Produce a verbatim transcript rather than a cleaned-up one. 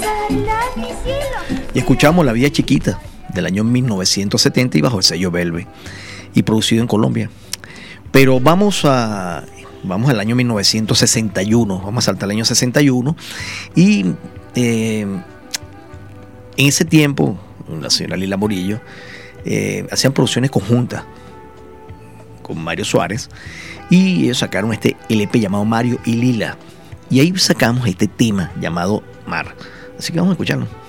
Y escuchamos La Vía Chiquita del año mil novecientos setenta y bajo el sello Velvet y producido en Colombia. Pero vamos a vamos al año mil novecientos sesenta y uno, vamos a saltar al año sesenta y uno y eh, en ese tiempo la señora Lila Morillo eh, hacían producciones conjuntas con Mario Suárez y ellos sacaron este L P llamado Mario y Lila y ahí sacamos este tema llamado Mar, así que vamos a escucharlo.